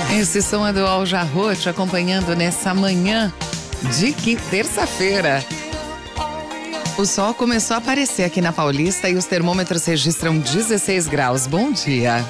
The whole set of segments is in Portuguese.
Esse som é do Al Jarreau, te acompanhando nessa manhã de que terça-feira. O sol começou a aparecer aqui na Paulista e os termômetros registram 16 graus. Bom dia.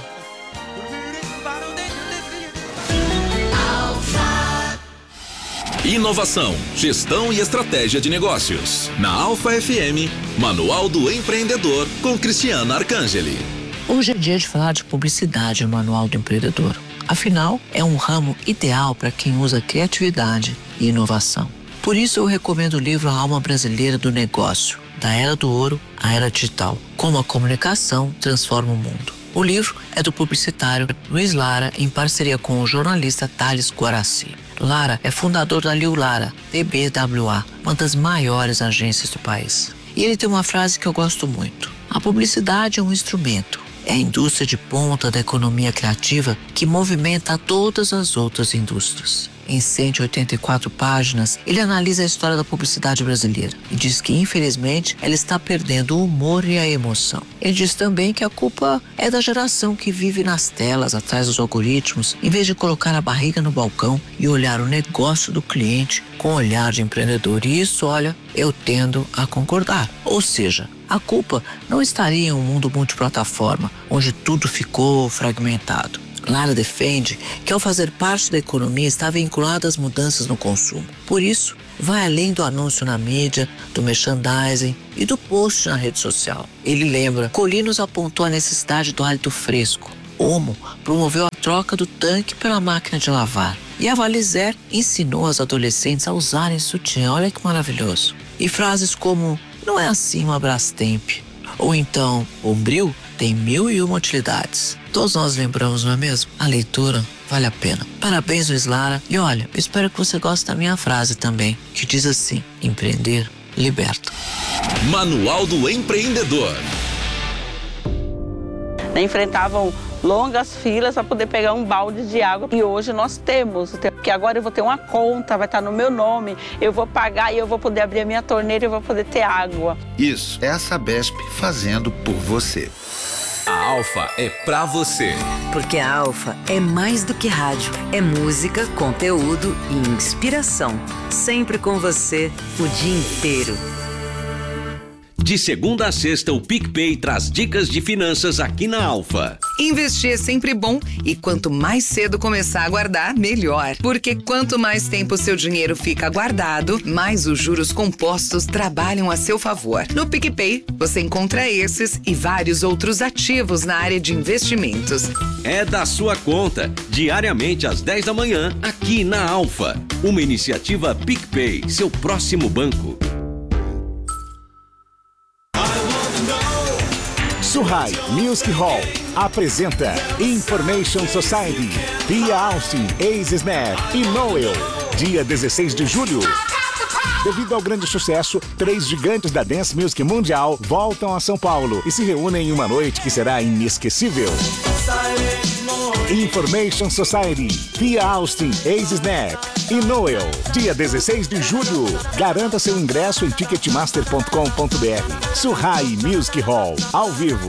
Inovação, gestão e estratégia de negócios. Na Alfa FM, Manual do Empreendedor, com Cristiana Arcangeli. Hoje é dia de falar de publicidade no Manual do Empreendedor. Afinal, é um ramo ideal para quem usa criatividade e inovação. Por isso eu recomendo o livro A Alma Brasileira do Negócio, da Era do Ouro à Era Digital, como a comunicação transforma o mundo. O livro é do publicitário Luiz Lara, em parceria com o jornalista Thales Guaraci. Lara é fundador da Liu Lara, TBWA, uma das maiores agências do país. E ele tem uma frase que eu gosto muito. A publicidade é um instrumento. É a indústria de ponta da economia criativa que movimenta todas as outras indústrias. Em 184 páginas, ele analisa a história da publicidade brasileira e diz que, infelizmente, ela está perdendo o humor e a emoção. Ele diz também que a culpa é da geração que vive nas telas, atrás dos algoritmos, em vez de colocar a barriga no balcão e olhar o negócio do cliente com olhar de empreendedor. E isso, olha, eu tendo a concordar. Ou seja, a culpa não estaria em um mundo multiplataforma, onde tudo ficou fragmentado. Lara defende que ao fazer parte da economia está vinculada às mudanças no consumo. Por isso, vai além do anúncio na mídia, do merchandising e do post na rede social. Ele lembra, Colinos apontou a necessidade do hálito fresco. Omo promoveu a troca do tanque pela máquina de lavar. E a Valizer ensinou as adolescentes a usarem sutiã. Olha que maravilhoso. E frases como, não é assim uma Brastemp. Ou então, Bombril tem 1001 utilidades. Todos nós lembramos, não é mesmo? A leitura vale a pena. Parabéns, Luiz Lara. E olha, eu espero que você goste da minha frase também, que diz assim, empreender liberta. Manual do Empreendedor. Enfrentavam longas filas para poder pegar um balde de água. E hoje nós temos, porque agora eu vou ter uma conta, vai estar no meu nome, eu vou pagar e eu vou poder abrir a minha torneira e eu vou poder ter água. Isso, é a Sabesp fazendo por você. A Alfa é pra você. Porque a Alfa é mais do que rádio. É música, conteúdo e inspiração. Sempre com você, o dia inteiro. De segunda a sexta, o PicPay traz dicas de finanças aqui na Alfa. Investir é sempre bom e quanto mais cedo começar a guardar, melhor. Porque quanto mais tempo seu dinheiro fica guardado, mais os juros compostos trabalham a seu favor. No PicPay, você encontra esses e vários outros ativos na área de investimentos. É da sua conta, diariamente às 10 da manhã, aqui na Alfa. Uma iniciativa PicPay, seu próximo banco. Surrai Music Hall apresenta Information Society, Pia Austin, Ace Snap e Noel, dia 16 de julho. Devido ao grande sucesso, 3 gigantes da Dance Music Mundial voltam a São Paulo e se reúnem em uma noite que será inesquecível. Information Society, Pia Austin, Ace Snap e Noel, dia 16 de julho. Garanta seu ingresso em ticketmaster.com.br. Surrai Music Hall, ao vivo,